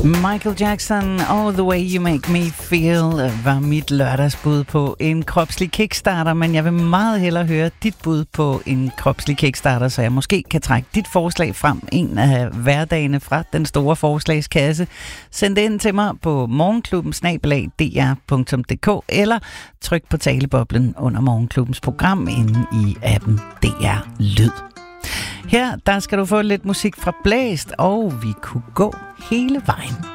Michael Jackson, All the Way You Make Me Feel, var mit lørdagsbud på en kropslig kickstarter, men jeg vil meget hellere høre dit bud på en kropslig kickstarter, så jeg måske kan trække dit forslag frem en af hverdagene fra den store forslagskasse. Send det ind til mig på morgenklubben@dr.dk eller tryk på taleboblen under Morgenklubbens program inde i appen DR Lyd. Her, der skal du få lidt musik fra Blæst, og vi kunne gå hele vejen.